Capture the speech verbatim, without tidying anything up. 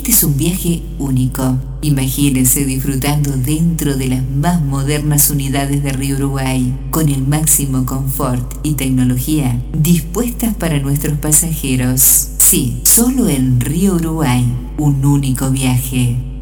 Este es un viaje único. Imagínense disfrutando dentro de las más modernas unidades de Río Uruguay, con el máximo confort y tecnología dispuestas para nuestros pasajeros. Sí, solo en Río Uruguay, un único viaje.